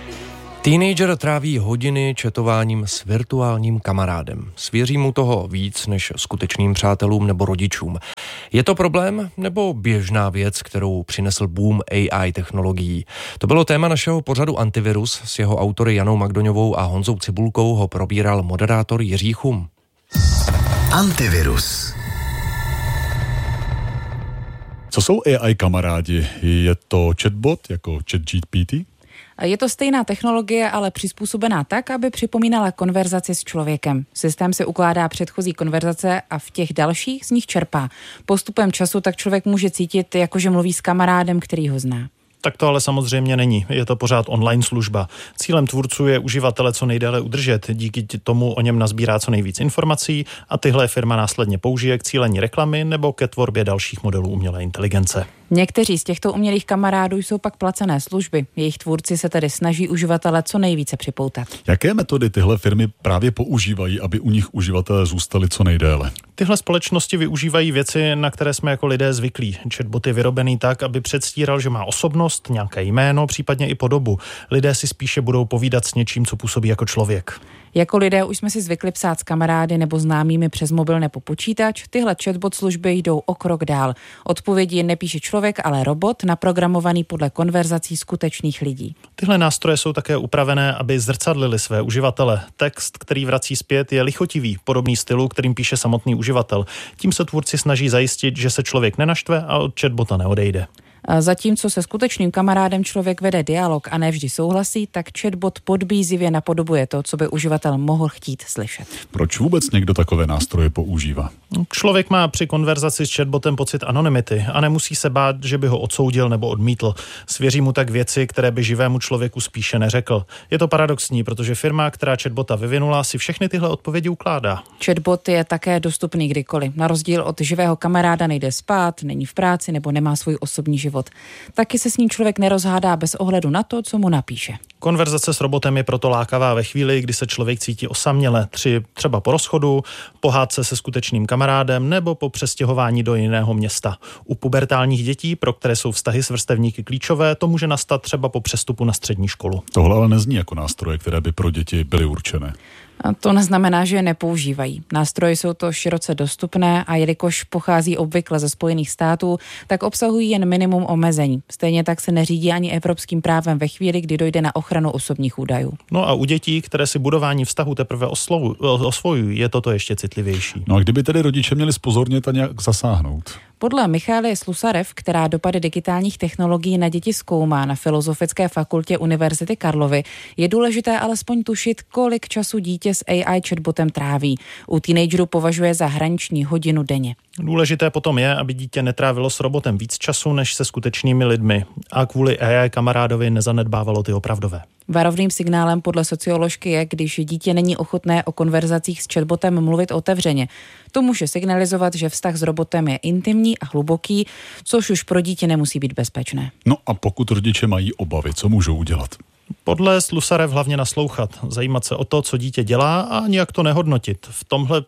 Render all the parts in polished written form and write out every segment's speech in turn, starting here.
Teenager tráví hodiny chatováním s virtuálním kamarádem. Svěří mu toho víc než skutečným přátelům nebo rodičům. Je to problém nebo běžná věc, kterou přinesl boom AI technologií? To bylo téma našeho pořadu Antivirus. S jeho autory Janou Magdoňovou a Honzou Cibulkou ho probíral moderátor Jiří Chum. Antivirus. Co jsou AI kamarádi? Je to chatbot jako ChatGPT? Je to stejná technologie, ale přizpůsobená tak, aby připomínala konverzaci s člověkem. Systém si ukládá předchozí konverzace a v těch dalších z nich čerpá. Postupem času tak člověk může cítit, jakože mluví s kamarádem, který ho zná. Tak to ale samozřejmě není. Je to pořád online služba. Cílem tvůrců je uživatele co nejdéle udržet. Díky tomu o něm nazbírá co nejvíc informací a tyhle firma následně použije k cílení reklamy nebo ke tvorbě dalších modelů umělé inteligence. Někteří z těchto umělých kamarádů jsou pak placené služby. Jejich tvůrci se tedy snaží uživatele co nejvíce připoutat. Jaké metody tyhle firmy právě používají, aby u nich uživatelé zůstali co nejdéle? Tyhle společnosti využívají věci, na které jsme jako lidé zvyklí. Chatbot je vyrobený tak, aby předstíral, že má osobnost, nějaké jméno, případně i podobu. Lidé si spíše budou povídat s něčím, co působí jako člověk. Jako lidé už jsme si zvykli psát s kamarády nebo známými přes mobil nebo počítač, tyhle chatbot služby jdou o krok dál. Odpovědi nepíše člověk, ale robot, naprogramovaný podle konverzací skutečných lidí. Tyhle nástroje jsou také upravené, aby zrcadlili své uživatele. Text, který vrací zpět, je lichotivý, podobný stylu, kterým píše samotný uživatel. Tím se tvůrci snaží zajistit, že se člověk nenaštve a od chatbota neodejde. Zatímco se skutečným kamarádem člověk vede dialog a nevždy souhlasí, tak chatbot podbízivě napodobuje to, co by uživatel mohl chtít slyšet. Proč vůbec někdo takové nástroje používá? Člověk má při konverzaci s chatbotem pocit anonymity a nemusí se bát, že by ho odsoudil nebo odmítl. Svěří mu tak věci, které by živému člověku spíše neřekl. Je to paradoxní, protože firma, která chatbota vyvinula, si všechny tyhle odpovědi ukládá. Chatbot je také dostupný kdykoliv. Na rozdíl od živého kamaráda nejde spát, není v práci nebo nemá svůj osobní život. Taky se s ním člověk nerozhádá bez ohledu na to, co mu napíše. Konverzace s robotem je proto lákavá ve chvíli, kdy se člověk cítí osaměle, třeba po rozchodu, po hádce se skutečným kamarádem nebo po přestěhování do jiného města. U pubertálních dětí, pro které jsou vztahy s vrstevníky klíčové, to může nastat třeba po přestupu na střední školu. Tohle ale nezní jako nástroje, které by pro děti byly určené. A to neznamená, že je nepoužívají. Nástroje jsou to široce dostupné a jelikož pochází obvykle ze Spojených států, tak obsahují jen minimum omezení. Stejně tak se neřídí ani evropským právem ve chvíli, kdy dojde na ochranu osobních údajů. No a u dětí, které si budování vztahu teprve osvojují, je toto ještě citlivější. No a kdyby tedy rodiče měli zpozornět a nějak zasáhnout? Podle Michaely Slusarev, která dopady digitálních technologií na děti zkoumá na Filozofické fakultě Univerzity Karlovy, je důležité alespoň tušit, kolik času dítě s AI chatbotem tráví. U teenagerů považuje za hraniční hodinu denně. Důležité potom je, aby dítě netrávilo s robotem víc času než se skutečnými lidmi a kvůli AI kamarádovi nezanedbávalo ty opravdové. Varovným signálem podle socioložky je, když dítě není ochotné o konverzacích s chatbotem mluvit otevřeně. To může signalizovat, že vztah s robotem je intimní a hluboký, což už pro dítě nemusí být bezpečné. No a pokud rodiče mají obavy, co můžou udělat? Podle Slusarev hlavně naslouchat, zajímat se o to, co dítě dělá a nijak to nehodnotit. V tomhle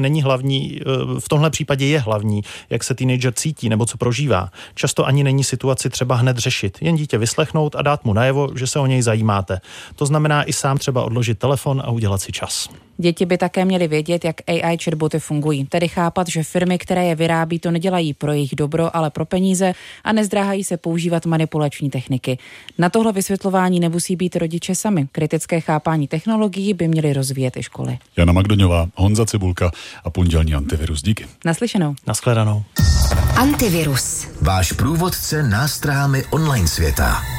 případě je hlavní, jak se teenager cítí nebo co prožívá. Často ani není situaci třeba hned řešit, jen dítě vyslechnout a dát mu najevo, že se o něj zajímáte. To znamená i sám třeba odložit telefon a udělat si čas. Děti by také měly vědět, jak AI chatboty fungují, tedy chápat, že firmy, které je vyrábí, to nedělají pro jejich dobro, ale pro peníze a nezdráhají se používat manipulační techniky. Na tohle vysvětlování nemusí být rodiče sami. Kritické chápání technologií by měly rozvíjet i školy. Jana Magdoňová, Honza Cibulka a pondělní Antivirus. Díky. Naslyšenou. Nashledanou. Antivirus. Váš průvodce nástrahami online světa.